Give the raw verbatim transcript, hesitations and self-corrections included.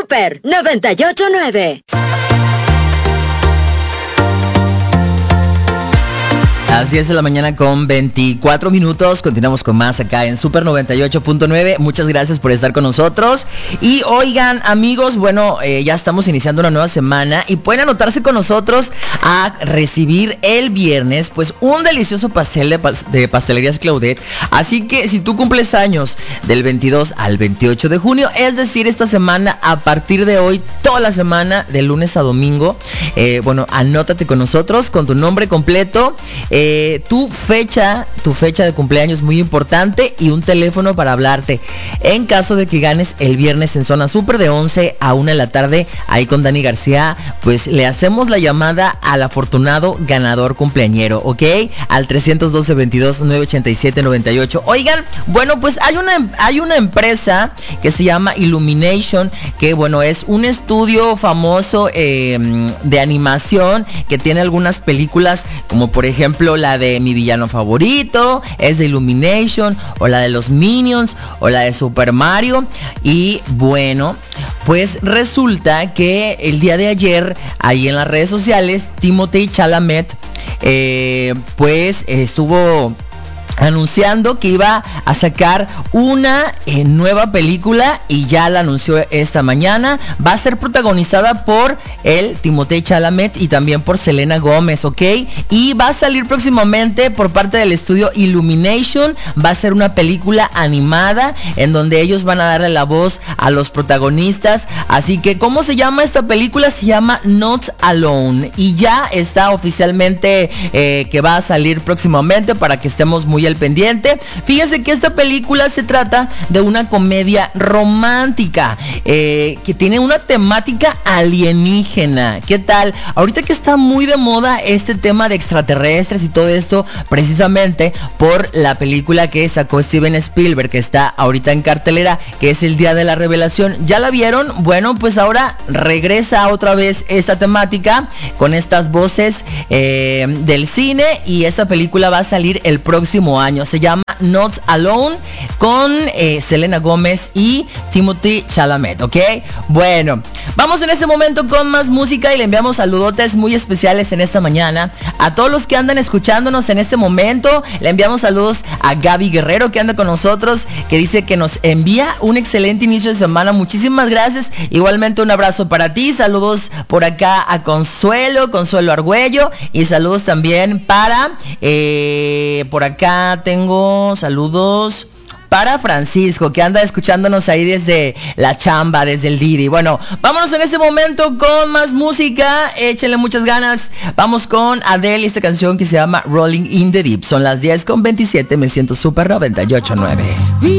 Super noventa y ocho nueve. Así es, en la mañana con veinticuatro minutos. Continuamos con más acá en Super noventa y ocho punto nueve. Muchas gracias por estar con nosotros. Y oigan, amigos, bueno, eh, ya estamos iniciando una nueva semana y pueden anotarse con nosotros a recibir el viernes, pues, un delicioso pastel de, pas- de Pastelerías Claudette. Así que si tú cumples años del veintidós al veintiocho de junio, es decir, esta semana, a partir de hoy, toda la semana, de lunes a domingo, eh, bueno, anótate con nosotros con tu nombre completo. Eh, Eh, tu fecha, tu fecha de cumpleaños muy importante y un teléfono para hablarte. En caso de que ganes el viernes en Zona Super de once a una de la tarde, ahí con Dani García, pues le hacemos la llamada al afortunado ganador cumpleañero, ¿ok? Al trescientos doce, veintidós, novecientos ochenta y siete, noventa y ocho. Oigan, bueno, pues hay una, hay una empresa que se llama Illumination, que bueno, es un estudio famoso eh, de animación que tiene algunas películas, como por ejemplo la de Mi Villano Favorito, es de Illumination, o la de los Minions, o la de Super Mario. Y bueno, pues resulta que el día de ayer, ahí en las redes sociales, Timothée Chalamet, eh, pues estuvo anunciando que iba a sacar una eh, nueva película, y ya la anunció esta mañana. Va a ser protagonizada por el Timothée Chalamet y también por Selena Gómez, ¿ok? Y va a salir próximamente por parte del estudio Illumination. Va a ser una película animada en donde ellos van a darle la voz a los protagonistas. Así que, ¿cómo se llama esta película? Se llama Not Alone, y ya está oficialmente eh, que va a salir próximamente, para que estemos muy al pendiente. Fíjense que esta película se trata de una comedia romántica eh, que tiene una temática alienígena. ¿Qué tal? Ahorita que está muy de moda este tema de extraterrestres y todo esto, precisamente por la película que sacó Steven Spielberg, que está ahorita en cartelera, que es El Día de la Revelación. ¿Ya la vieron? Bueno, pues ahora regresa otra vez esta temática con estas voces eh, del cine, y esta película va a salir el próximo año. Se llama Not Alone, con eh, Selena Gómez y Timothée Chalamet, ¿ok? Bueno, vamos en este momento con más música, y le enviamos saludotes muy especiales en esta mañana a todos los que andan escuchándonos en este momento. Le enviamos saludos a Gaby Guerrero, que anda con nosotros, que dice que nos envía un excelente inicio de semana. Muchísimas gracias. Igualmente un abrazo para ti. Saludos por acá a Consuelo, Consuelo Argüello, y saludos también para eh, por acá tengo saludos para Francisco, que anda escuchándonos ahí desde la chamba, desde el Didi. Bueno, vámonos en este momento con más música. Échenle muchas ganas. Vamos con Adele y esta canción que se llama Rolling in the Deep. Son las diez con veintisiete. Me siento Super noventa y ocho nueve.